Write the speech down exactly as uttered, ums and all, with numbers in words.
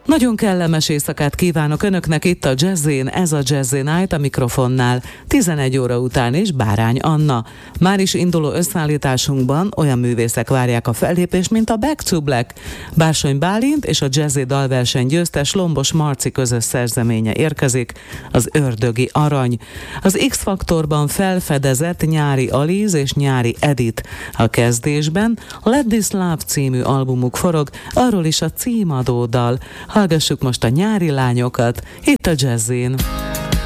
Nagyon kellemes éjszakát kívánok Önöknek itt a Jazzin, ez a Jazzy Night a mikrofonnál. tizenegy óra után is Bárány Anna. Már is induló összeállításunkban olyan művészek várják a fellépést, mint a Back to Black. Bársony Bálint és a Jazzy dalverseny győztes Lombos Marci közös szerzeménye érkezik, az Ördögi Arany. Az X-faktorban felfedezett Nyári Alíz és Nyári Edit. A kezdésben Let This Love című albumuk forog, arról is a címadó dal. Hallgassuk most a Nyári Lányokat, itt a Jazzin.